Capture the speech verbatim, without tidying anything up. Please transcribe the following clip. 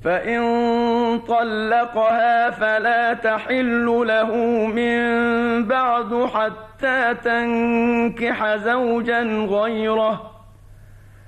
فإن طلقها فلا تحل له من بعد حتى تنكح زوجا غيره